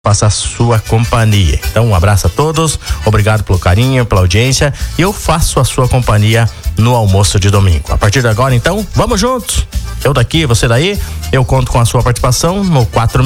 faça a sua companhia. Então, um abraço a todos, obrigado pelo carinho, pela audiência, e eu faço a sua companhia no almoço de domingo. A partir de agora, então, vamos juntos. Eu daqui, você daí, eu conto com a sua participação no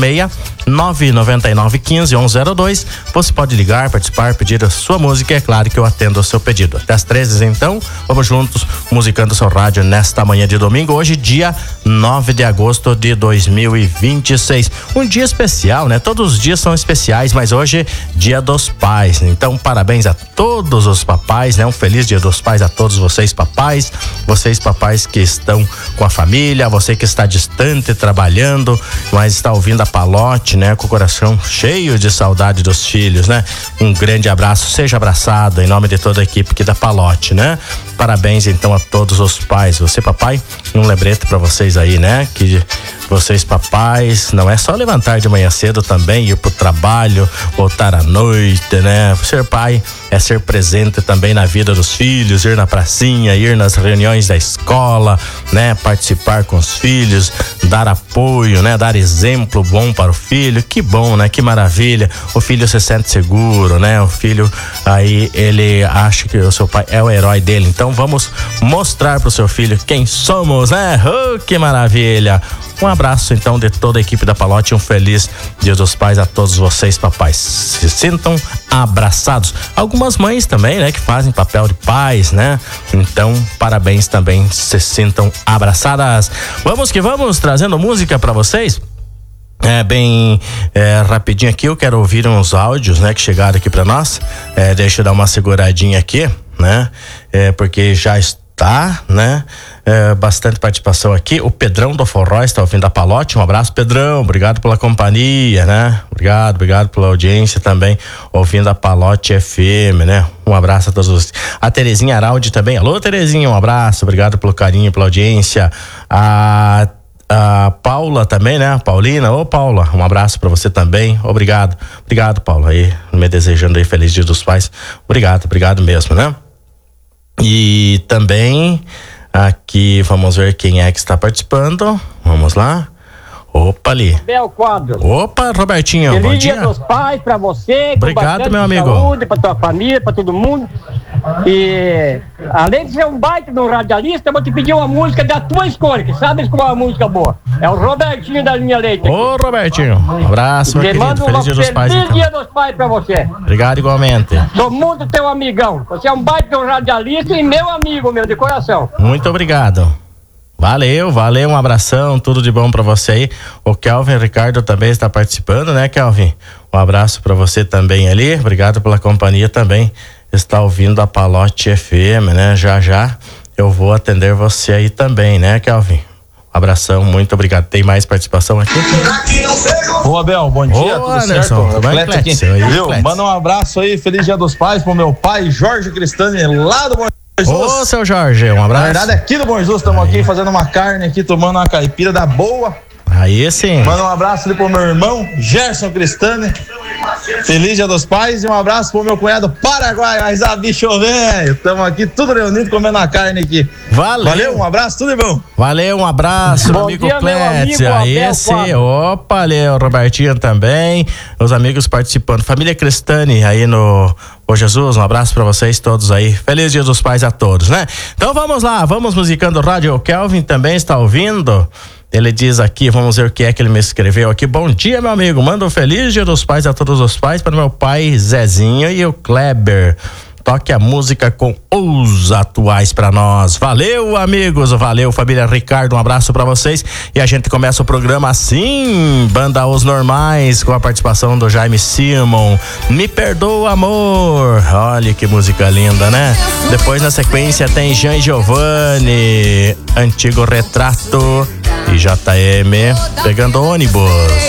46-999-15-102. Você pode ligar, participar, pedir a sua música, e é claro que eu atendo o seu pedido. Até às 13, então, vamos juntos, musicando o seu rádio nesta manhã de domingo, hoje, dia 9 de agosto de 2026. Um dia especial, né? Todos os dias são especiais, mas hoje, dia dos pais. Então, parabéns a todos os papais, né? Um feliz dia dos pais a todos vocês papais que estão com a família, você que está distante trabalhando, mas está ouvindo a Palote, né? Com o coração cheio de saudade dos filhos, né? Um grande abraço, seja abraçado em nome de toda a equipe aqui da Palote, né? Parabéns então a todos os pais. Você papai, um lembrete para vocês aí, né? Que vocês papais, não é só levantar de manhã cedo também, ir pro trabalho, voltar à noite, né? Ser pai é ser presente também na vida dos filhos, ir na pracinha, ir nas reuniões da escola, né? Participar com os filhos, dar apoio, né? Dar exemplo bom para o filho. Que bom, né? Que maravilha. O filho se sente seguro, né? O filho aí, ele acha que o seu pai é o herói dele. Então vamos mostrar pro seu filho quem somos, né? Oh, que maravilha. Um abraço então de toda a equipe da Palote, um feliz Dia dos Pais a todos vocês papais. Se sintam abraçados. Algumas mães também, né, que fazem papel de pais, né? Então, parabéns também, se sintam abraçadas. Vamos que vamos, trazendo música pra vocês. Rapidinho aqui, eu quero ouvir uns áudios, né, que chegaram aqui pra nós. Deixa eu dar uma seguradinha aqui, né? Porque já está, né? Bastante participação aqui. O Pedrão do Forró está ouvindo a Palote. Um abraço, Pedrão. Obrigado pela companhia, né? Obrigado pela audiência também, ouvindo a Palote FM, né? Um abraço a todos vocês. A Terezinha Araldi também. Alô, Terezinha, um abraço. Obrigado pelo carinho, pela audiência. A Paula também, né? Paulina, ô Paula, um abraço pra você também, obrigado, Paula, aí, me desejando aí feliz Dia dos Pais, obrigado mesmo, né? E também aqui, vamos ver quem é que está participando, vamos lá. Opa, ali. Bel Quadro. Opa, Robertinho, feliz bom dia. Dia dos Pais pra você. Obrigado, meu amigo. Saúde pra tua família, pra todo mundo. E além de ser um baita de um radialista, eu vou te pedir uma música da tua escolha, que sabe qual é uma música boa. É o Robertinho da Linha Leite. Ô, Robertinho, um abraço, meu querido. Feliz Dia dos Pais. Feliz Dia dos Pais pra você. Obrigado igualmente. Sou muito teu amigão. Você é um baita de um radialista e meu amigo, meu, de coração. Muito obrigado. Valeu, um abração, tudo de bom pra você aí. O Kelvin Ricardo também está participando, né, Kelvin? Um abraço pra você também ali, obrigado pela companhia também. Está ouvindo a Palote FM, né? Já eu vou atender você aí também, né, Kelvin? Um abração, muito obrigado. Tem mais participação aqui? Ô, Abel, bom dia, tudo Anderson, certo? Clécio aqui. Viu? Manda um abraço aí, feliz Dia dos Pais pro meu pai, Jorge Cristani, lá do Bom Jesus. Ô, seu Jorge, um abraço. Na verdade, aqui do Bom Jesus, estamos aqui fazendo uma carne aqui, tomando uma caipira da boa. Aí sim. Manda um abraço ali pro meu irmão, Gerson Cristani. Feliz Dia dos Pais e um abraço pro meu cunhado Paraguai, mas a bicho velho. Estamos aqui tudo reunido comendo a carne aqui. Valeu, um abraço, tudo de bom. Valeu, um abraço, meu amigo Clécio. Aí sim, opa, ali o Robertinho também, os amigos participando. Família Cristani aí no Ô Jesus, um abraço pra vocês todos aí. Feliz Dia dos Pais a todos, né? Então vamos lá, vamos musicando o rádio. O Kelvin também está ouvindo. Ele diz aqui, vamos ver o que é que ele me escreveu aqui. Bom dia, meu amigo. Manda um feliz Dia dos Pais a todos os pais para o meu pai Zezinho e o Kleber. Toque a música com os atuais pra nós. Valeu, amigos. Valeu, família Ricardo. Um abraço pra vocês. E a gente começa o programa assim, Banda Os Normais, com a participação do Jaime Simon. Me Perdoa, Amor. Olha que música linda, né? Depois, na sequência, tem Jean Giovanni, Antigo Retrato e JM, Pegando Ônibus.